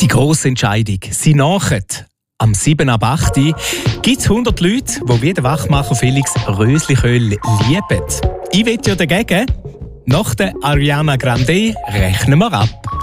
grosse Entscheidung. Sie nachen. Am 7 ab 8 gibt es 100 Leute, die wie der Wachmacher Felix Rösliköl lieben. Ich wette ja dagegen. Nach der Ariana Grande rechnen wir ab.